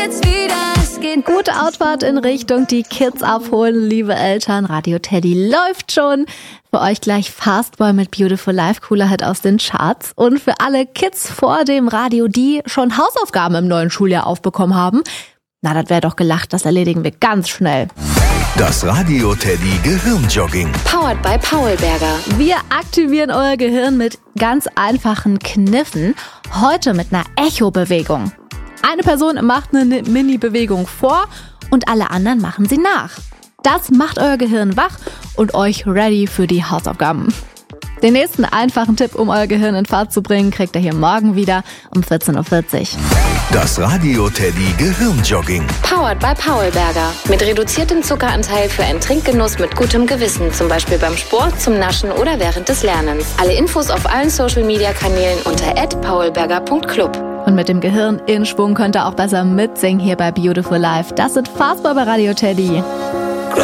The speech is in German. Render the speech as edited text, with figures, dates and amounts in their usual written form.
jetzt wieder, es geht. Gute Outfahrt in Richtung die Kids abholen, liebe Eltern. Radio Teddy läuft schon. Für euch gleich Fastboy mit Beautiful Life, cooler Hit aus den Charts. Und für alle Kids vor dem Radio, die schon Hausaufgaben im neuen Schuljahr aufbekommen haben, na, das wäre doch gelacht, das erledigen wir ganz schnell. Das Radio Teddy Gehirnjogging. Powered by Paulberger. Wir aktivieren euer Gehirn mit ganz einfachen Kniffen. Heute mit einer Echo-Bewegung. Eine Person macht eine Mini-Bewegung vor und alle anderen machen sie nach. Das macht euer Gehirn wach und euch ready für die Hausaufgaben. Den nächsten einfachen Tipp, um euer Gehirn in Fahrt zu bringen, kriegt ihr hier morgen wieder um 14.40 Uhr. Das Radio Teddy Gehirnjogging. Powered by Paulberger. Mit reduziertem Zuckeranteil für einen Trinkgenuss mit gutem Gewissen. Zum Beispiel beim Sport, zum Naschen oder während des Lernens. Alle Infos auf allen Social-Media-Kanälen unter @paulberger.club. Und mit dem Gehirn in Schwung könnt ihr auch besser mitsingen hier bei Beautiful Life. Das sind Fastboy bei Radio Teddy.